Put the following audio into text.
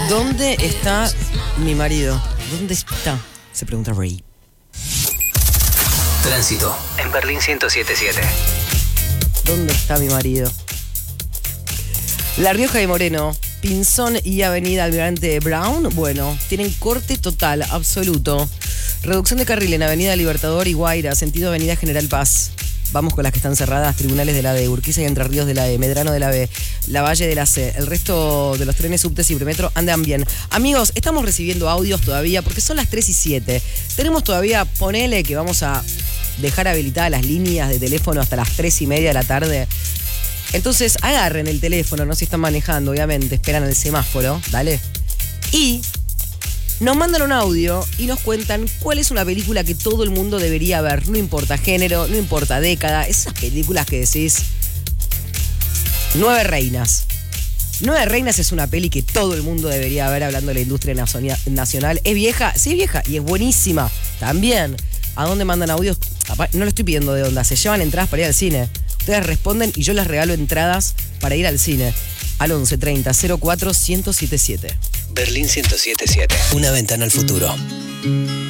¿Dónde está mi marido? ¿Dónde está? Se pregunta Ray. Tránsito en Berlín 107.7. ¿Dónde está mi marido? La Rioja y Moreno, Pinzón y Avenida Almirante Brown, bueno, tienen corte total, absoluto. Reducción de carril en Avenida Libertador y Guaira, sentido Avenida General Paz. Vamos con las que están cerradas: Tribunales de la D, Urquiza y Entre Ríos de la E, Medrano de la B, Lavalle de la C. El resto de los trenes subtes y premetro andan bien. Amigos, estamos recibiendo audios todavía porque son las 3:07. Tenemos todavía, ponele que vamos a dejar habilitadas las líneas de teléfono hasta las 3:30 de la tarde. Entonces agarren el teléfono, no si están manejando, obviamente, esperan el semáforo, dale. Y nos mandan un audio y nos cuentan cuál es una película que todo el mundo debería ver. No importa género, no importa década. Esas películas que decís... 9 Reinas. 9 Reinas es una peli que todo el mundo debería ver, hablando de la industria nacional. ¿Es vieja? Sí, es vieja y es buenísima también. ¿A dónde mandan audios? No le estoy pidiendo de onda. Se llevan entradas para ir al cine. Ustedes responden y yo les regalo entradas para ir al cine. Al 11 30 04 1077. Berlín 107.7. Una ventana al futuro.